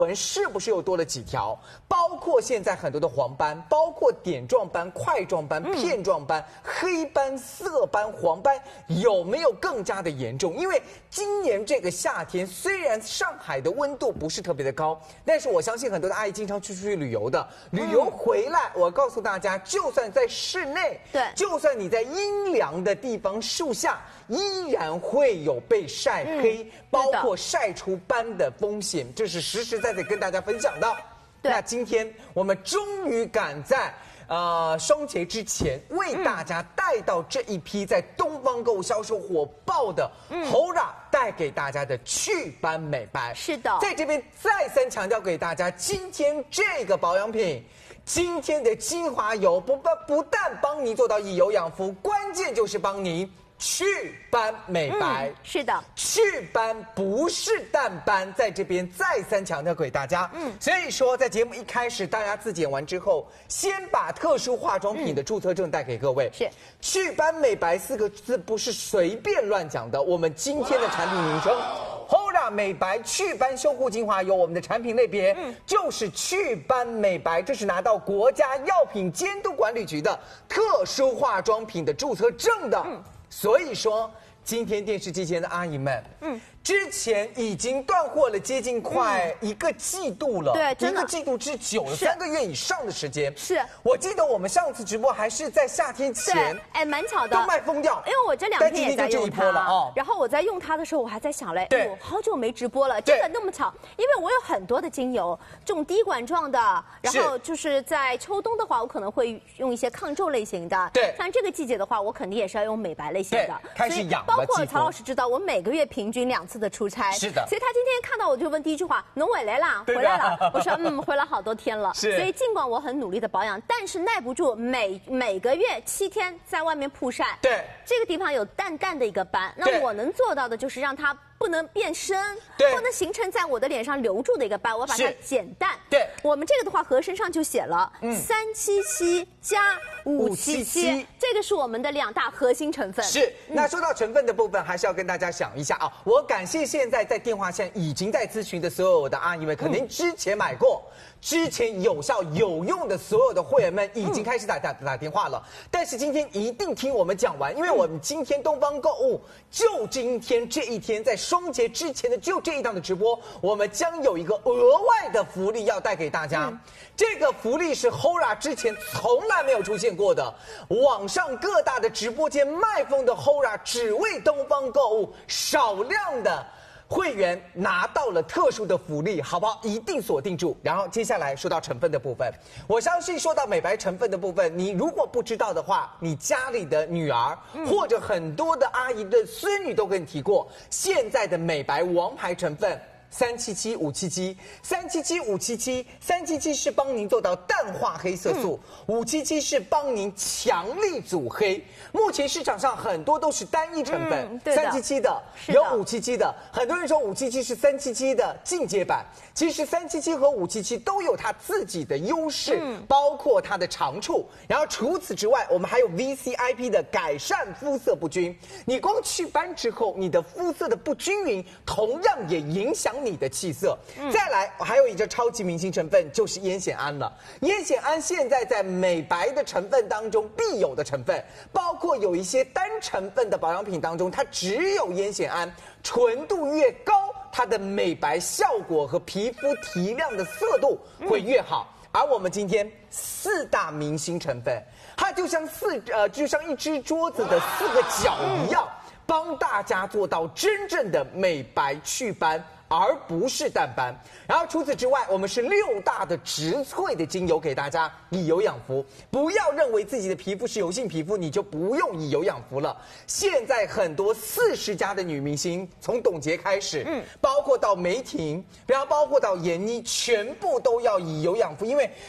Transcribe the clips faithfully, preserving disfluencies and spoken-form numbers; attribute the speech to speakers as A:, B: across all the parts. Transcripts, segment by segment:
A: 纹是不是又多了几条？包括现在很多的黄斑，包括点状斑、块状斑、片状斑、黑斑、色斑、黄斑，有没有更加的严重？因为今年这个夏天，虽然上海的温度不是特别的高，但是我相信很多的阿姨经常去出去旅游的，旅游回来，我告诉大家，就算在室内，
B: 对，
A: 就算你在阴凉的地方树下，依然会有被晒黑，嗯、包括晒出斑的风险，这是实实在在跟大家分享的。那今天我们终于赶在呃双节之前，为大家带到这一批在东方购物销售火爆的 H O R A 带给大家的祛斑美白。
B: 是的，
A: 在这边再三强调给大家，今天这个保养品。今天的精华油不不不但帮您做到以油养肤，关键就是帮您祛斑美白。
B: 嗯、是的，
A: 祛斑不是淡斑，在这边再三强调给大家。嗯，所以说在节目一开始，大家自检完之后，先把特殊化妆品的注册证带给各位。
B: 是，
A: 祛斑美白四个字不是随便乱讲的。我们今天的产品名称 H O R A 美白祛斑修护精华油，我们的产品类别、嗯、就是祛斑美白，这是拿到国家药品监督管理局的特殊化妆品的注册证的。嗯，所以说，今天电视机前的阿姨们，嗯，之前已经断货了接近快一个季度了，
B: 对，
A: 一个季度之久了，三个月以上的时间。
B: 是，
A: 我记得我们上次直播还是在夏天前，
B: 哎，蛮巧的，
A: 都卖疯掉。
B: 因为我这两天也在用它
A: 了哦。
B: 然后我在用它的时候，我还在想嘞，
A: 对，
B: 我好久没直播了，真的那么巧？因为我有很多的精油，这种滴管状的，然后就是在秋冬的话，我可能会用一些抗皱类型的，
A: 对，
B: 像这个季节的话，我肯定也是要用美白类型的，
A: 开始养了。
B: 包括曹老师知道，我每个月平均两次的出差。
A: 是的，
B: 所以他今天看到我就问第一句话：“侬回来啦？回来了？”我说：“嗯，回来好多天了。”
A: 是。
B: 所以尽管我很努力的保养，但是耐不住每每个月七天在外面曝晒。
A: 对。
B: 这个地方有淡淡的一个斑，那我能做到的就是让它不能变深，
A: 对，
B: 不能形成在我的脸上留住的一个斑，我把它减淡。
A: 对。
B: 我们这个的话，盒身上就写了三七七加五七七，这个是我们的两大核心成分。
A: 是。那说到成分的部分，还是要跟大家讲一下啊。我感谢现在在电话线已经在咨询的所有的阿姨们，可能之前买过、嗯、之前有效有用的所有的会员们，已经开始打打打电话了。但是今天一定听我们讲完，因为我们今天东方购物就今天这一天，在双节之前的就这一档的直播，我们将有一个额外的福利要带给大家。嗯、这个福利是 H O R A 之前从来没有出现过的，网上各大的直播间卖疯的 H O R A 只为东方购物少量的会员拿到了特殊的福利，好不好？一定锁定住。然后接下来说到成分的部分，我相信说到美白成分的部分，你如果不知道的话，你家里的女儿、嗯、或者很多的阿姨的孙女都跟你提过，现在的美白王牌成分。三七七五七七，三七七五七七，三七七是帮您做到淡化黑色素，五七七是帮您强力阻黑。目前市场上很多都是单一成分，三七七的有五七七的，很多人说五七七是三七七的进阶版，其实三七七和五七七都有它自己的优势，嗯、包括它的长处。然后除此之外，我们还有 V C I P 的改善肤色不均。你光祛斑之后，你的肤色的不均匀，同样也影响你的气色。嗯、再来，还有一个超级明星成分就是烟酰胺了。烟酰胺现在在美白的成分当中必有的成分，包括有一些单成分的保养品当中，它只有烟酰胺，纯度越高，它的美白效果和皮肤提亮的色度会越好。嗯、而我们今天四大明星成分，它就像四呃，就像一只桌子的四个角一样。帮大家做到真正的美白祛斑，而不是淡斑。然后除此之外，我们是六大的植萃的精油给大家以油养肤。不要认为自己的皮肤是油性皮肤，你就不用以油养肤了。现在很多四十家的女明星，从董洁开始，嗯，包括到梅婷，然后包括到闫妮，全部都要以油养肤，因为到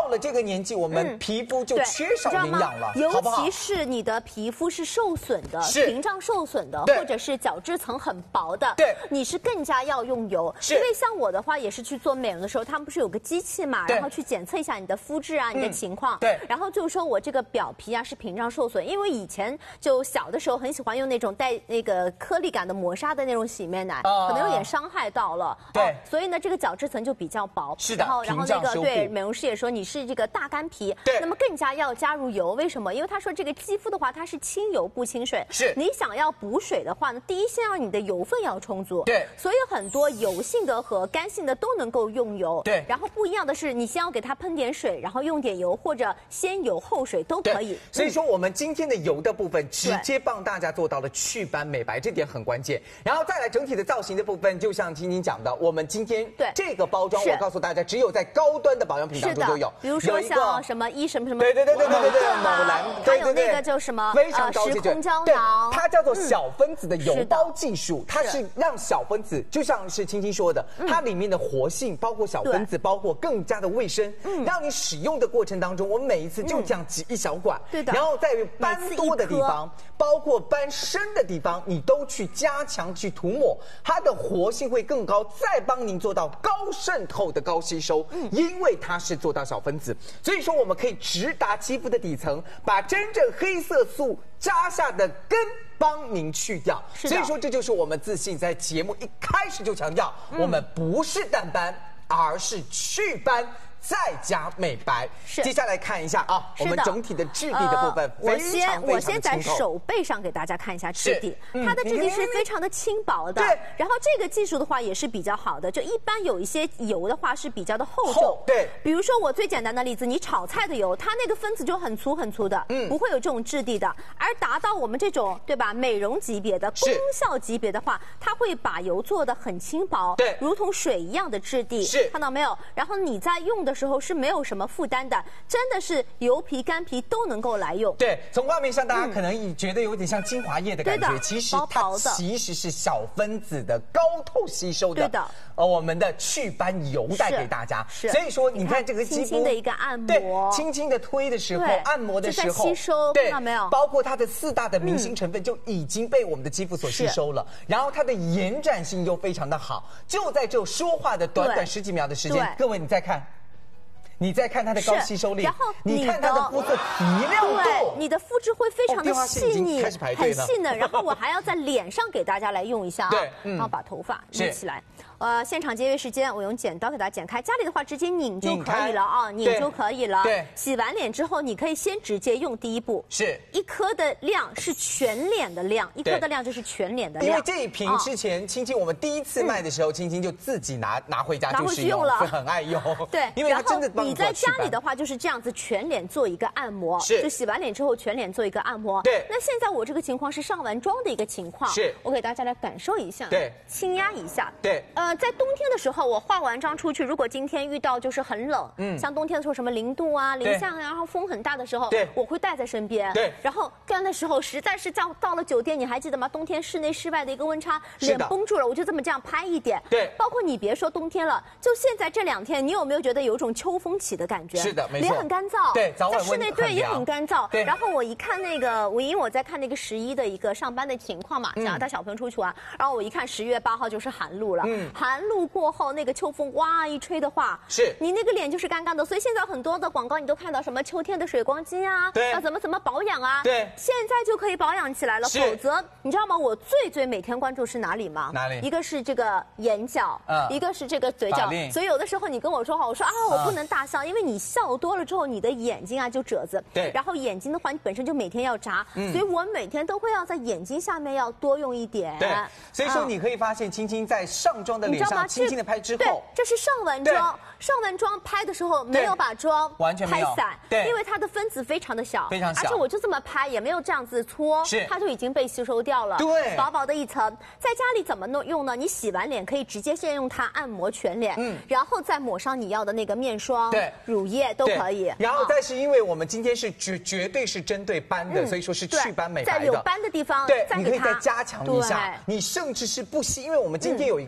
A: 到了这个年纪，我们皮肤就缺少营养了，
B: 尤
A: 好不好？
B: 其是你的皮肤是受损的，
A: 是
B: 屏障受损的，或者是角质层很薄的，
A: 对，
B: 你是更加要用油。
A: 是
B: 因为像我的话，也是去做美容的时候，他们不是有个机器嘛，然后去检测一下你的肤质啊，你的情况。
A: 对，
B: 然后就是说我这个表皮啊是屏障受损，因为以前就小的时候很喜欢用那种带那个颗粒感的磨砂的那种洗面奶，可能有点伤害到了。
A: 对，
B: 所以呢，这个角质层就比较薄。
A: 是的，
B: 然后然后那个对美容师也说你是这个大干皮，
A: 对，
B: 那么更加要加入油。为什么？因为他说这个肌肤的话，它是清油不清水。
A: 是
B: 你想要补水的话呢，第一先要你的油分要充足。
A: 对，
B: 所以很多油性的和干性的都能够用油。
A: 对，
B: 然后不一样的是，你先要给它喷点水，然后用点油，或者先油后水都可以。
A: 所以说，我们今天的油的部分直接帮大家做到了祛斑美白，这点很关键。然后再来整体的造型的部分，就像青青讲的，我们今天
B: 对
A: 这个包装，我告诉大家，只有在高端的保养品当中都有。
B: 比如说像什么一什么什么，
A: 对对对对对对对，某蓝，
B: 还有那个叫什么
A: 非常高级
B: 空胶囊，
A: 它叫做小分子的油包技术，它是让小分子，就像是青青说的，它里面的活性，包括小分子，包括更加的卫生，让你使用的过程当中，我们每一次就这样挤一小管，
B: 对的，
A: 然后在斑多的地方，包括斑深的地方，你都去加强去涂抹，它的活性会更高，再帮您做到高渗透的高吸收，因为它是做到小分子，所以说我们可以直达肌肤的底层，把真正黑色素扎下的根帮您去掉。所以说这就是我们自信在节目一开始就强调，我们不是淡斑，而是祛斑再加美白。
B: 是，
A: 接下来看一下啊，我们整体的质地的部分非常非常的清透。
B: 我先我先在手背上给大家看一下质地，它的质地是非常的轻薄的。
A: 对，
B: 然后这个技术的话也是比较好的，就一般有一些油的话是比较的厚重。
A: 对，
B: 比如说我最简单的例子，你炒菜的油，它那个分子就很粗很粗的，嗯，不会有这种质地的。而达到我们这种对吧美容级别的功效级别的话，它会把油做的很轻薄，
A: 对，
B: 如同水一样的质地，
A: 是，
B: 看到没有？然后你在用的时候是没有什么负担的，真的是油皮干皮都能够来用。
A: 对，从画面上大家可能觉得有点像精华液的感觉，嗯、其实它其实是小分子的高透吸收的，
B: 对的，
A: 呃，我们的祛斑油带给大家。
B: 是，
A: 所以说你看这个肌肤，
B: 轻轻的一个按摩，
A: 对，轻轻的推的时候，按摩的时候，
B: 吸收，
A: 对，
B: 看到没有？
A: 包括它的四大的明星成分就已经被我们的肌肤所吸收了，然后它的延展性又非常的好，就在这说话的短短十几秒的时间，各位你再看。你再看它的高吸收力，
B: 然后
A: 你看它的肤色提亮度，
B: 你的肤质会非常的细腻，
A: 很
B: 细嫩。然后我还要在脸上给大家来用一下啊，
A: 对，
B: 然后把头发捋起来。呃，现场节约时间，我用剪刀给大家剪开。家里的话直接拧就可以了啊，拧就可以了。
A: 对，
B: 洗完脸之后，你可以先直接用第一步，
A: 是
B: 一颗的量是全脸的量，一颗的量就是全脸的量。
A: 因为这一瓶之前青青我们第一次卖的时候，青青就自己拿拿回家就
B: 用了，
A: 很爱用。
B: 对，
A: 因为它真的帮
B: 你在家里的话就是这样子，全脸做一个按摩，
A: 是
B: 就洗完脸之后全脸做一个按摩。
A: 对，
B: 那现在我这个情况是上完妆的一个情况，
A: 是
B: 我给大家来感受一下，
A: 对，
B: 轻压一下，
A: 对，
B: 呃，在冬天的时候。时候我化完妆出去，如果今天遇到就是很冷，嗯，像冬天的时候什么零度啊、零下啊，然后风很大的时候，
A: 对，
B: 我会带在身边，
A: 对。
B: 然后干的时候实在是到到了酒店，你还记得吗？冬天室内室外的一个温差，脸绷住了，我就这么这样拍一点，
A: 对。
B: 包括你别说冬天了，就现在这两天，你有没有觉得有一种秋风起的感觉？
A: 是的，没错。
B: 脸很干燥，
A: 对，早晚
B: 在室内对也很干燥，
A: 对。
B: 然后我一看那个，我因为我在看那个十一的一个上班的情况嘛，想要带小朋友出去玩，然后我一看十月八号就是寒露了，嗯，寒露过后那个秋风。哇，一吹的话，
A: 是
B: 你那个脸就是干干的，所以现在很多的广告你都看到什么秋天的水光肌啊，
A: 对，
B: 要怎么怎么保养啊，
A: 对，
B: 现在就可以保养起来了。否则你知道吗？我最最每天关注是哪里吗？
A: 哪里？
B: 一个是这个眼角，嗯，一个是这个嘴角。所以有的时候你跟我说话，我说啊，我不能大笑，因为你笑多了之后，你的眼睛啊就褶子。
A: 对，
B: 然后眼睛的话，你本身就每天要眨，所以我每天都会要在眼睛下面要多用一点。
A: 对，所以说你可以发现，青青在上妆的脸上轻轻的拍之后，
B: 这是上完妆。上完妆拍的时候没有把妆
A: 完全
B: 拍散，
A: 对，
B: 因为它的分子非常的小，
A: 非常小，
B: 而且我就这么拍，也没有这样子搓，
A: 是
B: 它就已经被吸收掉了，
A: 对，
B: 薄薄的一层。在家里怎么弄用呢？你洗完脸可以直接先用它按摩全脸，嗯，然后再抹上你要的那个面霜、
A: 对，
B: 乳液都可以。
A: 然后，但是因为我们今天是绝绝对是针对斑的，所以说是祛斑美白的，
B: 在有斑的地方，
A: 对，你可以再加强一下，你甚至是不惜，因为我们今天有一个特殊。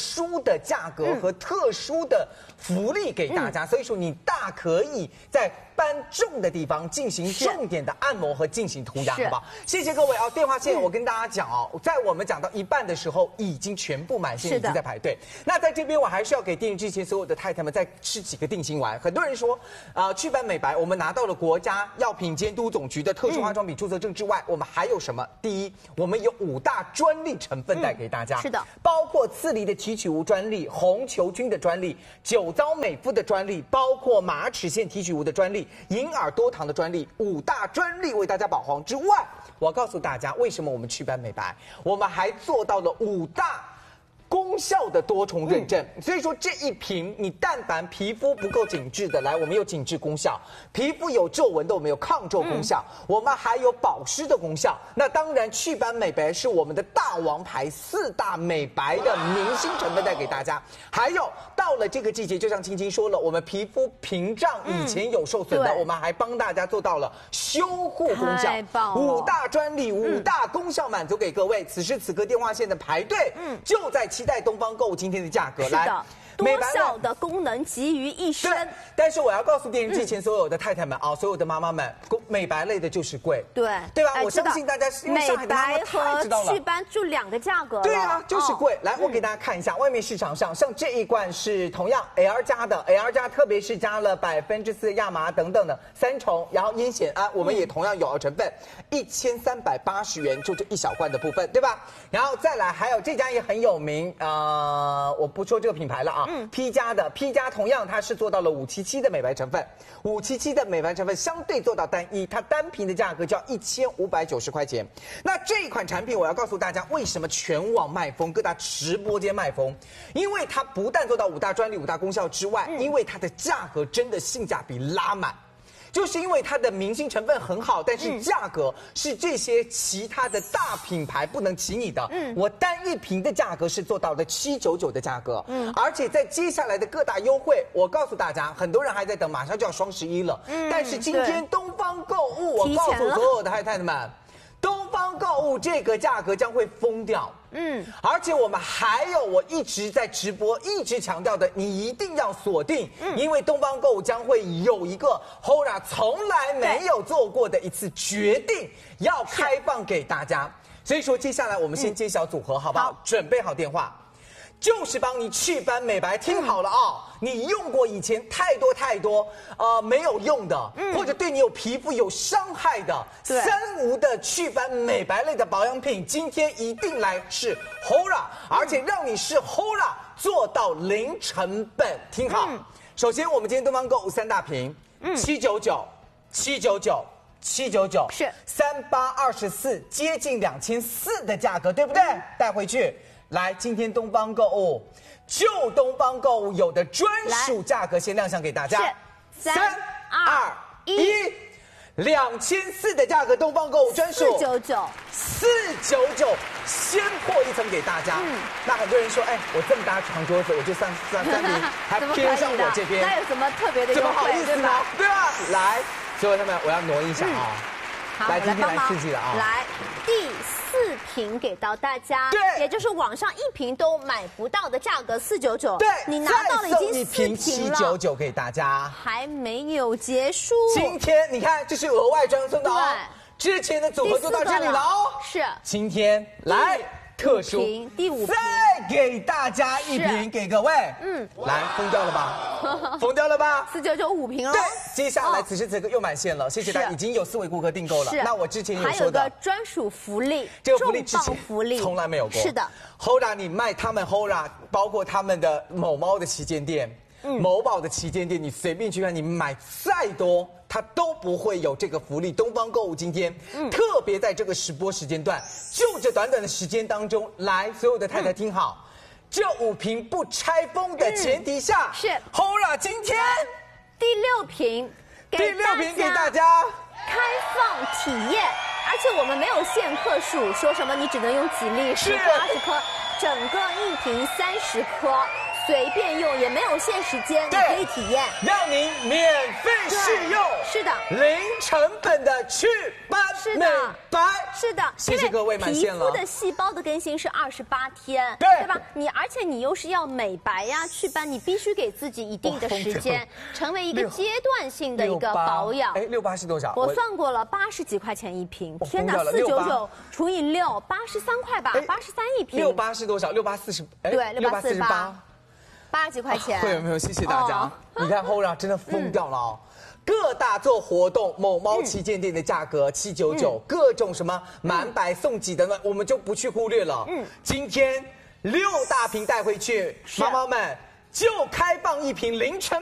A: 殊的价格和特殊的福利给大家，嗯、所以说你大可以在搬重的地方进行重点的按摩和进行涂鸦，好不好？谢谢各位啊！电话线我跟大家讲哦，在我们讲到一半的时候，已经全部满线，已经在排队。那在这边我还是要给电视机前所有的太太们再吃几个定心丸。很多人说，啊、呃，祛斑美白，我们拿到了国家药品监督总局的特殊化妆品注册证之外，嗯、我们还有什么？第一，我们有五大专利成分带给大家，嗯、是的，包括刺梨的提取物专利、红球菌的专利、酒糟美肤的专利，包括马齿苋提取物的专利。银耳多糖的专利，五大专利为大家保皇之外，我告诉大家为什么我们祛斑美白，我们还做到了五大功效的多重认证，嗯、所以说这一瓶你但凡皮肤不够紧致的，来我们有紧致功效；皮肤有皱纹的，我们有抗皱功效；嗯、我们还有保湿的功效。那当然，祛斑美白是我们的大王牌，四大美白的明星成分带给大家。还有到了这个季节，就像青青说了，我们皮肤屏障以前有受损的，嗯、我们还帮大家做到了修护功效，五大专利、五大功效满足给各位。此时此刻电话线的排队，嗯，就在期待东方购物今天的价格。来，
B: 多效的功能集于一身。
A: 但是我要告诉电视机前所有的太太们啊、嗯，所有的妈妈们，美白类的就是贵，
B: 对
A: 对吧？我相信大家因为上海的妈妈太知道了，
B: 祛斑就两个价格了。
A: 对啊，就是贵。哦、来，我给大家看一下，外面市场上像这一罐是同样 L 加的 ，L 加特别是加了百分之四亚麻等等的三重，然后烟酰胺，我们也同样有成分，一千三百八十元就这一小罐的部分，对吧？然后再来，还有这家也很有名，呃，我不说这个品牌了啊。嗯 P 加的 P 加同样它是做到了五七七的美白成分，五七七的美白成分相对做到单一，它单瓶的价格就要一千五百九十块钱。那这一款产品我要告诉大家，为什么全网卖疯，各大直播间卖疯？因为它不但做到五大专利、五大功效之外，嗯、因为它的价格真的性价比拉满。就是因为它的明星成分很好，但是价格是这些其他的大品牌不能及拟的。嗯，我单一瓶的价格是做到了七九九的价格。嗯，而且在接下来的各大优惠，我告诉大家，很多人还在等，马上就要双十一了。嗯，但是今天东方购物，我告诉所有的太太们，东方购物这个价格将会疯掉。嗯，而且我们还有我一直在直播一直强调的，你一定要锁定，嗯、因为东方购物将会有一个 H O R A 从来没有做过的一次决定要开放给大家，所以说接下来我们先揭晓组合，嗯、好不好？好，准备好电话。就是帮你祛斑美白，听好了啊、哦！你用过以前太多太多呃没有用的，嗯、或者对你有皮肤有伤害的三无的祛斑美白类的保养品，今天一定来是 H O R A， 而且让你是 H O R A 做到零成本。听好，嗯、首先我们今天东方购物三大瓶，嗯，七九九，七九九。七九九是三八二十四，接近两千四的价格，对不对？嗯、带回去。来，今天东方购物，就东方购物有的专属价格先亮相给大家，
B: 三二一，
A: 两千四的价格，东方购物专属
B: 四九九，
A: 四九九，先破一层给大家。嗯，那很多人说，哎，我这么大长桌子，我就三三三瓶，还偏上我这边，
B: 那有什么特别的优惠？
A: 怎么好意思呢？对吧？来，所有他们，我要挪一下啊。嗯
B: 好，
A: 来，今天来刺激了啊！
B: 来，第四瓶给到大家，
A: 对，
B: 也就是网上一瓶都买不到的价格四九九，
A: 对，
B: 你拿到了已经四瓶了，
A: 七九九给大家，
B: 还没有结束。
A: 今天你看，这是额外专送的哦，之前的组合就到这里了哦，
B: 是，
A: 今天来。特殊
B: 第五瓶，
A: 再给大家一瓶给各位，嗯，来疯掉了吧，疯掉了吧，
B: 四九九五瓶了。
A: 对，接下来此时此刻又满线了，谢谢大家，已经有四位顾客订购了。那我之前有说的，
B: 还有个专属福利，
A: 这个福利之前
B: 福利
A: 从来没有过。
B: 是的
A: ，H O R A 你卖他们 H O R A， 包括他们的某猫的旗舰店。嗯、某宝的旗舰店，你随便去看，你买再多，它都不会有这个福利。东方购物今天、嗯、特别在这个直播时间段，就这短短的时间当中，来，所有的太太听好，嗯、这五瓶不拆封的前提下，嗯、是 H O R A 今天
B: 第六瓶，
A: 第六瓶给大家
B: 开放体验，而且我们没有限克数，说什么你只能用几粒，十颗、二十颗，整个一瓶三十颗。 随便用，也没有限时间，你
A: 对
B: 可以体验，
A: 让您免费试用，
B: 是的，
A: 零成本的祛斑
B: 是的
A: 美白，
B: 是的，
A: 谢谢各位，满线了。
B: 皮肤的细胞的更新是二十八天，
A: 对
B: 对吧？你而且你又是要美白呀、祛斑，你必须给自己一定的时间，成为一个阶段性的一个保养。
A: 哎，六八是多少？
B: 我算过了，八十几块钱一瓶。天哪，
A: 哪，
B: 四九九除以六，八十三块吧，八十三一瓶。
A: 六八是多少？六八四十，哎，
B: 对，六八四十八，八十几块钱。
A: 会有没有？谢谢大家。你看 Hora 真的疯掉了哦。各大做活动，某猫旗舰店的价格七九九，各种什么满百送几等等，我们就不去忽略了。嗯，今天六大瓶带回去，妈妈们就开放一瓶零成